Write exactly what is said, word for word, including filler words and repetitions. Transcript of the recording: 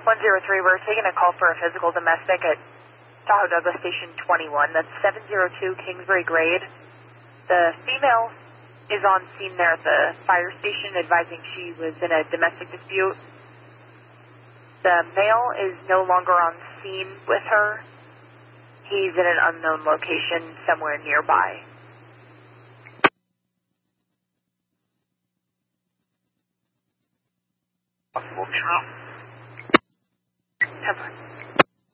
one zero three, we're taking a call for a physical domestic at Tahoe Douglas Station twenty-one. That's seven zero two Kingsbury Grade. The female is on scene there at the fire station advising she was in a domestic dispute. The male is no longer on scene with her. He's in an unknown location somewhere nearby. Possible true. Have fun.